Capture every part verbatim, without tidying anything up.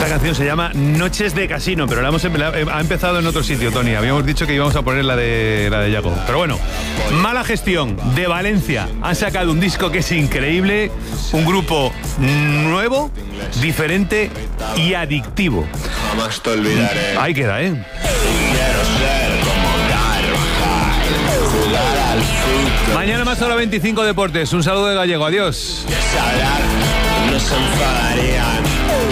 canción se llama Noches de Casino, pero la hemos, la, ha empezado en otro sitio, Tony. Habíamos dicho que íbamos a poner la de, la de Yago. Pero bueno, Mala Gestión, de Valencia. Han sacado un disco que es increíble. Un grupo nuevo, diferente y adictivo. Jamás te olvidaré. Ahí queda, ¿eh? Quiero ser como Carvajal, jugar al fútbol. Mañana más hora veinticinco Deportes. Un saludo de Gallego. Adiós. Hablar, no se enfadarían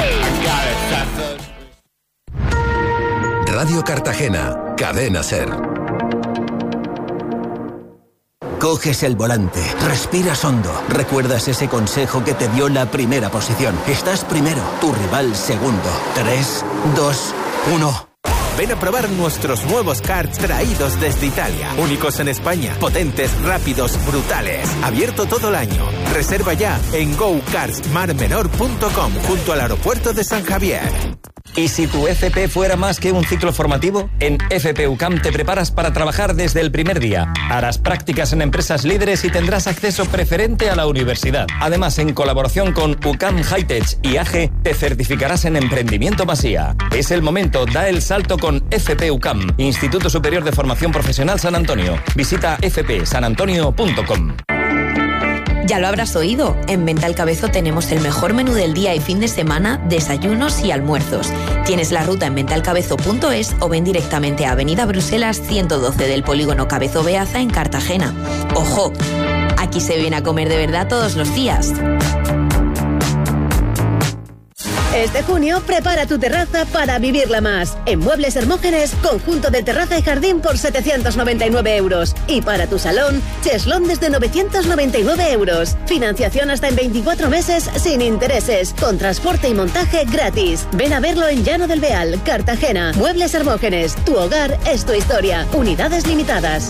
a cabezazos. Radio Cartagena, Cadena SER. Coges el volante, respiras hondo, recuerdas ese consejo que te dio la primera posición. Estás primero, tu rival segundo. Tres, dos, uno. Ven a probar nuestros nuevos karts traídos desde Italia. Únicos en España, potentes, rápidos, brutales. Abierto todo el año. Reserva ya en go karts mar menor punto com junto al aeropuerto de San Javier. ¿Y si tu F P fuera más que un ciclo formativo? En F P U C A M te preparas para trabajar desde el primer día. Harás prácticas en empresas líderes y tendrás acceso preferente a la universidad. Además, en colaboración con U C A M Hightech y A G, te certificarás en Emprendimiento Masía. Es el momento, da el salto con F P U C A M, Instituto Superior de Formación Profesional San Antonio. Visita f p san antonio punto com. Ya lo habrás oído, en Venta El Cabezo tenemos el mejor menú del día y fin de semana, desayunos y almuerzos. Tienes la ruta en venta el cabezo punto es o ven directamente a Avenida Bruselas ciento doce del Polígono Cabezo Beaza en Cartagena. ¡Ojo! Aquí se viene a comer de verdad todos los días. Este junio, prepara tu terraza para vivirla más. En Muebles Hermógenes, conjunto de terraza y jardín por setecientos noventa y nueve euros. Y para tu salón, cheslón desde novecientos noventa y nueve euros. Financiación hasta en veinticuatro meses sin intereses. Con transporte y montaje gratis. Ven a verlo en Llano del Beal, Cartagena. Muebles Hermógenes, tu hogar es tu historia. Unidades limitadas.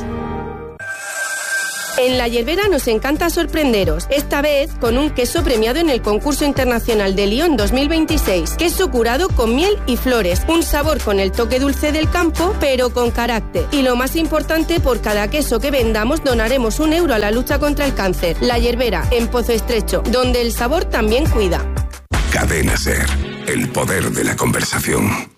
En La Hierbera nos encanta sorprenderos, esta vez con un queso premiado en el Concurso Internacional de Lyon dos mil veintiséis. Queso curado con miel y flores, un sabor con el toque dulce del campo, pero con carácter. Y lo más importante, por cada queso que vendamos donaremos un euro a la lucha contra el cáncer. La Hierbera, en Pozo Estrecho, donde el sabor también cuida. Cadena SER, el poder de la conversación.